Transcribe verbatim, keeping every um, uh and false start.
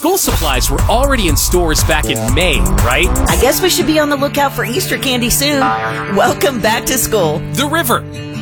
school supplies were already in stores back in May, right? I guess we should be on the lookout for Easter candy soon. Welcome back to school. The River.